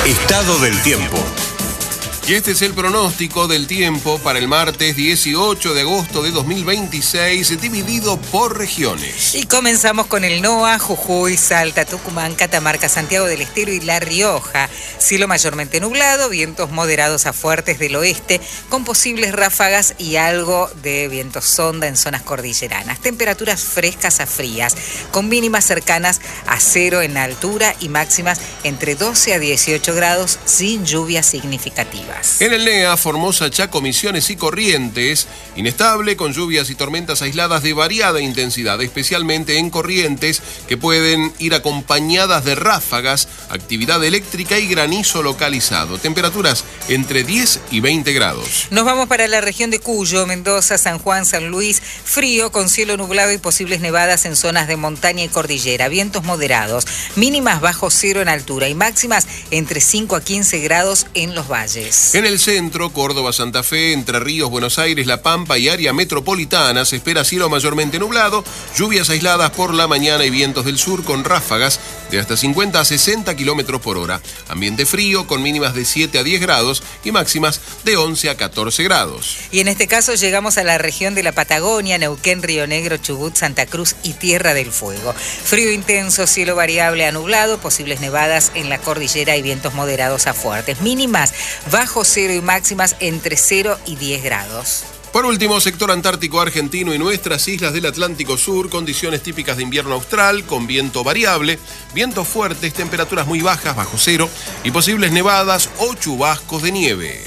Estado del tiempo. Y este es el pronóstico del tiempo para el martes 18 de agosto de 2026, dividido por regiones. Y comenzamos con el NOA, Jujuy, Salta, Tucumán, Catamarca, Santiago del Estero y La Rioja. Cielo mayormente nublado, vientos moderados a fuertes del oeste, con posibles ráfagas y algo de viento sonda en zonas cordilleranas. Temperaturas frescas a frías, con mínimas cercanas a 0 en altura y máximas entre 12 a 18 grados, sin lluvias significativas. En el NEA, Formosa, Chaco, Misiones y Corrientes, inestable con lluvias y tormentas aisladas de variada intensidad, especialmente en Corrientes, que pueden ir acompañadas de ráfagas, actividad eléctrica y granizo localizado. Temperaturas entre 10 y 20 grados. Nos vamos para la región de Cuyo, Mendoza, San Juan, San Luis, frío con cielo nublado y posibles nevadas en zonas de montaña y cordillera, vientos moderados, mínimas bajo 0 en altura y máximas entre 5 a 15 grados en los valles. En el centro, Córdoba, Santa Fe, Entre Ríos, Buenos Aires, La Pampa y área metropolitana se espera cielo mayormente nublado, lluvias aisladas por la mañana y vientos del sur con ráfagas de hasta 50 a 60 kilómetros por hora. Ambiente frío con mínimas de 7 a 10 grados y máximas de 11 a 14 grados. Y en este caso llegamos a la región de la Patagonia, Neuquén, Río Negro, Chubut, Santa Cruz y Tierra del Fuego. Frío intenso, cielo variable a nublado, posibles nevadas en la cordillera y vientos moderados a fuertes. Mínimas bajo 0 y máximas entre 0 y 10 grados. Por último, sector antártico argentino y nuestras islas del Atlántico Sur, condiciones típicas de invierno austral, con viento variable, vientos fuertes, temperaturas muy bajas, bajo 0, y posibles nevadas o chubascos de nieve.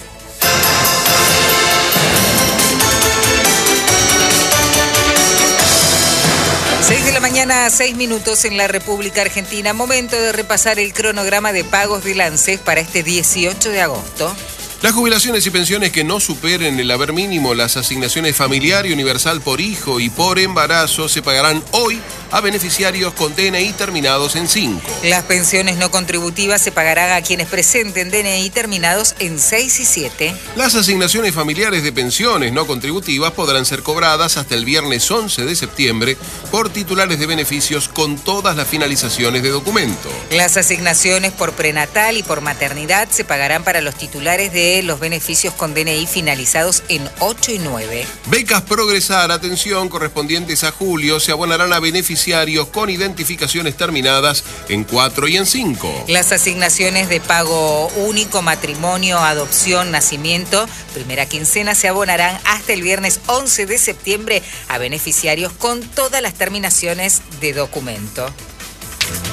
De la mañana a 6 minutos en la República Argentina. Momento de repasar el cronograma de pagos del ANSES para este 18 de agosto. Las jubilaciones y pensiones que no superen el haber mínimo, las asignaciones familiar y universal por hijo y por embarazo se pagarán hoy a beneficiarios con DNI terminados en 5. Las pensiones no contributivas se pagarán a quienes presenten DNI terminados en 6 y 7. Las asignaciones familiares de pensiones no contributivas podrán ser cobradas hasta el viernes 11 de septiembre por titulares de beneficios con todas las finalizaciones de documento. Las asignaciones por prenatal y por maternidad se pagarán para los titulares de los beneficios con DNI finalizados en 8 y 9. Becas Progresar, atención, correspondientes a julio, se abonarán a beneficiarios con identificaciones terminadas en 4 y en 5. Las asignaciones de pago único, matrimonio, adopción, nacimiento, primera quincena se abonarán hasta el viernes 11 de septiembre a beneficiarios con todas las terminaciones de documento.